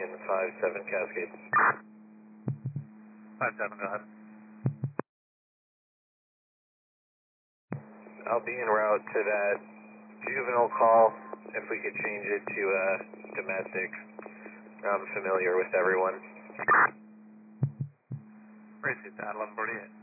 57 Cascade. 57, go ahead. I'll be en route to that juvenile call. If we could change it to domestic. I'm familiar with everyone. Race it down 1148.